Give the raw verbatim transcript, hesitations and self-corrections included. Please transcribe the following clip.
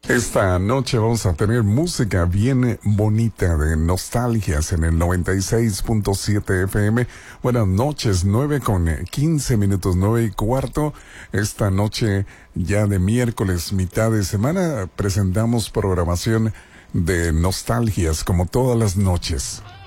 Esta noche vamos a tener música bien bonita de nostalgias en el noventa y seis punto siete F M. Buenas noches, nueve con quince minutos, nueve y cuarto. Esta noche ya de miércoles, mitad de semana, presentamos programación de nostalgias como todas las noches.